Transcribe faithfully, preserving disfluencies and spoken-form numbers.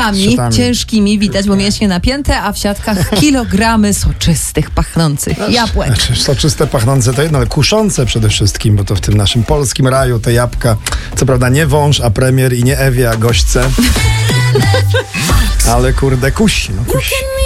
szatami, szatami ciężkimi, widać, bo mięśnie napięte, a w siatkach kilogramy soczystych, pachnących jabłek. Znaczy, soczyste, pachnące to jedno, ale kuszące przede wszystkim, bo to w tym naszym polskim raju te jabłka, co prawda nie wąż, a premier i nie Ewie, a gośćce. Ale kurde, kusi, no kusi.